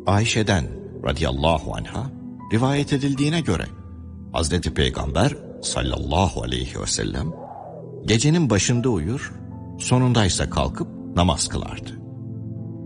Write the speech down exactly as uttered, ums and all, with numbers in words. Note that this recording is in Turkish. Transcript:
Ayşe'den radıyallahu anha rivayet edildiğine göre Hazreti Peygamber sallallahu aleyhi ve sellem gecenin başında uyur, sonundaysa kalkıp namaz kılardı.